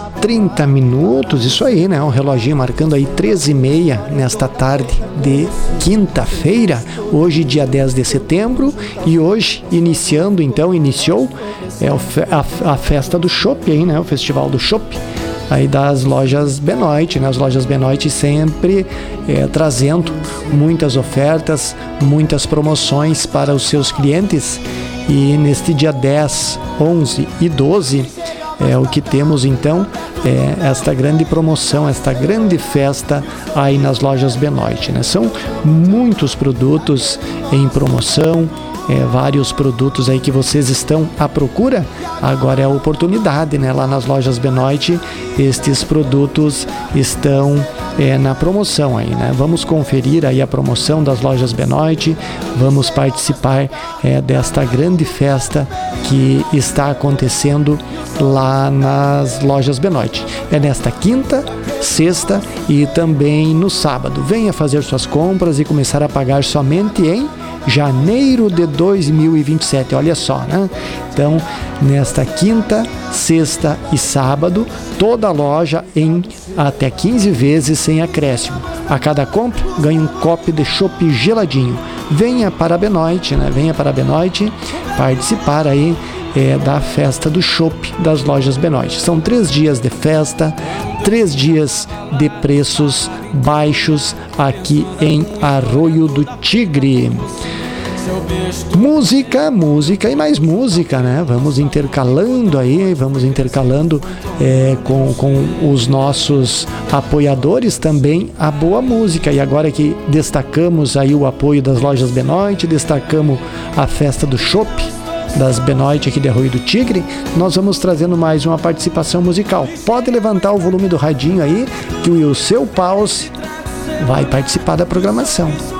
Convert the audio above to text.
6h30, isso aí, né? O reloginho marcando aí 13h30 nesta tarde de quinta-feira, hoje dia 10 de setembro, e hoje iniciou a festa do chopp aí, né? O festival do chopp aí das lojas Benoit, né? As lojas Benoit sempre trazendo muitas ofertas, muitas promoções para os seus clientes, e neste dia 10, 11 e 12 o que temos então esta grande promoção, esta grande festa aí nas lojas Benoit, né? São muitos produtos em promoção, vários produtos aí que vocês estão à procura. Agora é a oportunidade, né? Lá nas lojas Benoit, estes produtos estão na promoção aí, né? Vamos conferir aí a promoção das lojas Benoit, vamos participar desta grande festa que está acontecendo lá nas lojas Benoit. É nesta quinta, sexta e também no sábado. Venha fazer suas compras e começar a pagar somente em janeiro de 2027, olha só, né? Então, nesta quinta, sexta e sábado, toda a loja em até 15 vezes sem acréscimo. A cada compra, ganha um copo de chopp geladinho. Venha para a Benoit, né? Venha para a Benoit participar aí da festa do chopp das lojas Benoit. São 3 dias de festa, 3 dias de preços baixos aqui em Arroio do Tigre. Música e mais música, né? Vamos intercalando com os nossos apoiadores também a boa música. E agora que destacamos aí o apoio das lojas Benoit, destacamos a festa do chopp das Benoit aqui de Arroio do Tigre, nós vamos trazendo mais uma participação musical. Pode levantar o volume do radinho aí, que o seu Pause vai participar da programação.